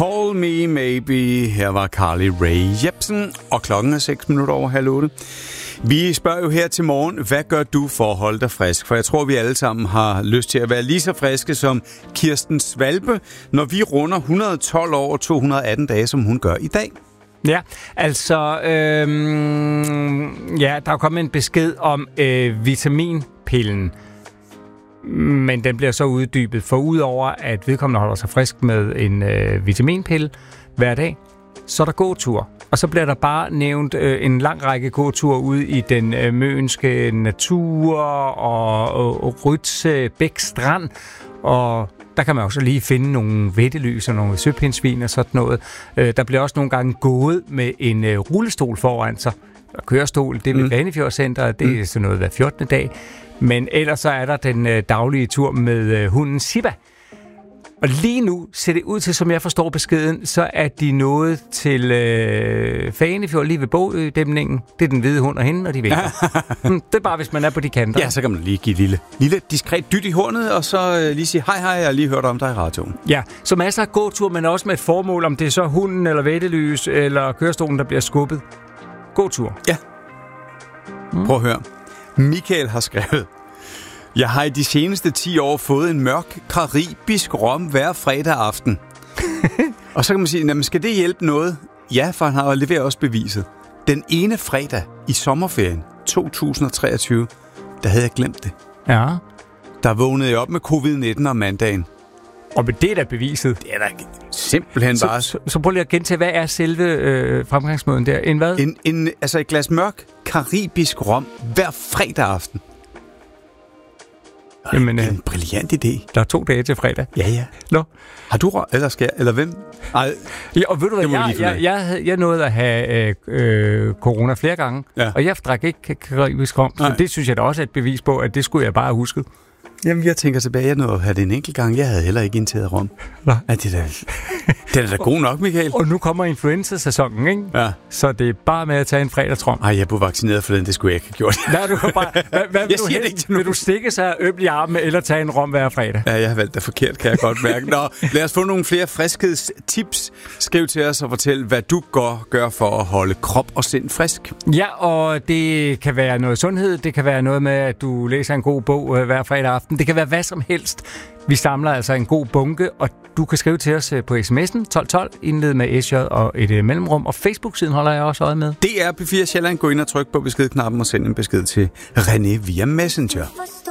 Call Me Maybe. Her var Carly Rae Jepsen, og klokken er 6:06. Vi spørger jo her til morgen, hvad gør du for at holde dig frisk? For jeg tror, vi alle sammen har lyst til at være lige så friske som Kirsten Svalbe, når vi runder 112 år og 218 dage, som hun gør i dag. Ja, altså, der er kommet en besked om vitaminpillen, men den bliver så uddybet, for udover at vedkommende holder sig frisk med en vitaminpille hver dag, så er der gåtur. Og så bliver der bare nævnt en lang række gåture ude i den møenske natur og Rytse Bæk Strand, og der kan man også lige finde nogle vættelys og nogle søpindsvin og sådan noget. Der bliver også nogle gange gået med en rullestol foran sig. Og kørestol, det er ved Vanefjordscenteret, det er sådan noget hver 14. dag. Men ellers så er der den daglige tur med hunden Sibba. Og lige nu ser det ud til, som jeg forstår beskeden, så er de nået til Fanefjord lige ved Bogødæmningen. Det er den hvide hund og hende, og de vinker. Det er bare, hvis man er på de kanter. Ja, så kan man lige give et lille diskret dyt i hornet, og så lige sige, hej, jeg har lige hørt om dig i radioen. Ja, så masser af gåtur, men også med et formål, om det er så hunden eller vættelys eller kørestolen, der bliver skubbet. Gåtur. Ja. Prøv at høre. Michael har skrevet: Jeg har i de seneste 10 år fået en mørk karibisk rom hver fredag aften. Og så kan man sige, skal det hjælpe noget? Ja, for han har jo leveret også beviset. Den ene fredag i sommerferien 2023, der havde jeg glemt det. Ja. Der vågnede jeg op med covid-19 om mandagen. Og med det er da beviset. Det er da simpelthen bare... Så prøv lige at gentage, hvad er selve fremgangsmåden der? En hvad? Altså et glas mørk karibisk rom hver fredag aften. Jamen, en brilliant idé. Der er 2 dage til fredag. Ja. Nå. Har du eller skal jeg, eller hvem? Ja, og ved du hvad, jeg nåede at have corona flere gange, og jeg drak ikke karibisk rom, så det synes jeg da også er et bevis på, at det skulle jeg bare have husket. Jamen, jeg tænker tilbage, jeg nåede at have det en enkelt gang. Jeg havde heller ikke indtaget rom. Nå. Ja, det er da god nok, Michael. Og nu kommer influenza-sæsonen, ikke? Ja. Så det er bare med at tage en fredagsrom. Ej, jeg blev vaccineret for den, det skulle jeg ikke have gjort. Nej, du kan bare... Hvad vil du helst? Vil du stikke sig øm i armen, eller tage en rom hver fredag? Ja, jeg har valgt det forkert, kan jeg godt mærke. Nå, lad os få nogle flere friskhedstips. Skriv til os og fortæl, hvad du gør for at holde krop og sind frisk. Ja, og det kan være noget sundhed. Det kan være noget med, at du læser en god bog hver fredag aften. Det kan være hvad som helst. Vi samler altså en god bunke, og du kan skrive til os på sms'en 1212, indled med SJ og et mellemrum, og Facebook-siden holder jeg også øje med. Det er P4 Sjælland. Gå ind og tryk på beskedknappen og send en besked til René via Messenger.